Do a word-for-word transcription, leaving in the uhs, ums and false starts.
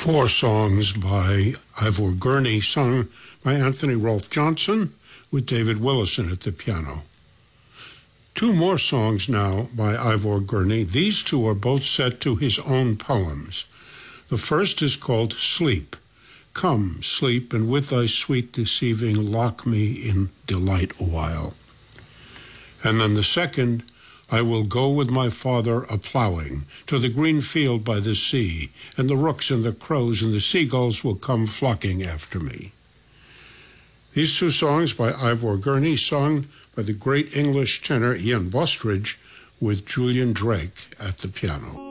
four songs by Ivor Gurney, sung by Anthony Rolfe Johnson, with David Willison at the piano. Two more songs now by Ivor Gurney. These two are both set to his own poems. The first is called Sleep. Come, sleep, and with thy sweet deceiving lock me in delight awhile. And then the second, I will go with my father a-ploughing to the green field by the sea, and the rooks and the crows and the seagulls will come flocking after me. These two songs by Ivor Gurney, sung by the great English tenor Ian Bostridge, with Julian Drake at the piano.